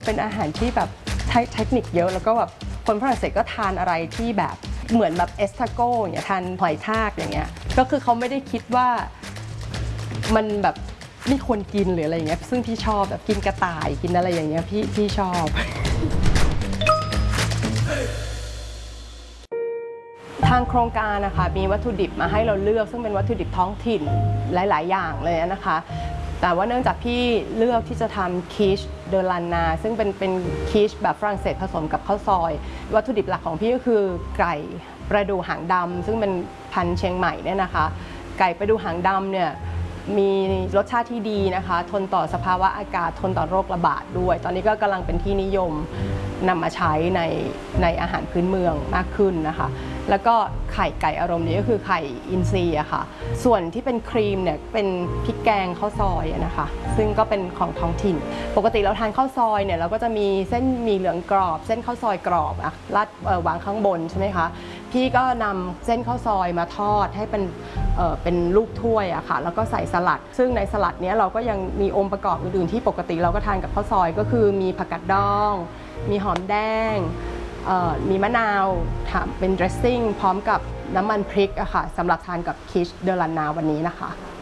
เป็นอาหารที่แบบเทคนิคเยอะแล้วก็แบบคนฝรั่งเศสก็ทานอะไรที่แบบเหมือนแบบเอสทาโก้อย่างเงี้ยทานหอยทากอย่างเงี้ยก็คือเขาไม่ได้คิดว่ามันแบบไม่ควรกินหรืออะไรอย่างเงี้ยซึ่งพี่ชอบแบบกินกระต่ายกินอะไรอย่างเงี้ยพี่ชอบทางโครงการนะคะมีวัตถุดิบมาให้เราเลือกซึ่งเป็นวัตถุดิบท้องถิ่นหลายๆอย่างเลยนะคะแต่ว่าเนื่องจากพี่เลือกที่จะทำคีชเดลานาซึ่งเป็นคีชแบบฝรั่งเศสผสมกับข้าวซอยวัตถุดิบหลักของพี่ก็คือไก่ประดู่หางดำซึ่งเป็นพันธุ์เชียงใหม่เนี่ยนะคะไก่ประดู่หางดำเนี่ยมีรสชาติที่ดีนะคะทนต่อสภาวะอากาศทนต่อโรคระบาดด้วยตอนนี้ก็กำลังเป็นที่นิยมนำมาใช้ในอาหารพื้นเมืองมากขึ้นนะคะแล้วก็ไข่ไก่อารมณ์นี้ก็คือไข่อินทรีย์อะค่ะส่วนที่เป็นครีมเนี่ยเป็นพริกแกงข้าวซอยนะคะซึ่งก็เป็นของท้องถิ่นปกติเราทานข้าวซอยเนี่ยเราก็จะมีเส้นหมี่เหลืองกรอบเส้นข้าวซอยกรอบอะราดวางข้างบนใช่ไหมคะพี่ก็นำเส้นข้าวซอยมาทอดให้เป็นลูกถ้วยอะค่ะแล้วก็ใส่สลัดซึ่งในสลัดนี้เราก็ยังมีองค์ประกอบอื่นๆที่ปกติเราก็ทานกับข้าวซอยก็คือมีผักกาดดองมีหอมแดงมีมะนาวทำเป็น dressing พร้อมกับน้ำมันพริกอะค่ะสำหรับทานกับคิชเดลานาวันนี้นะคะ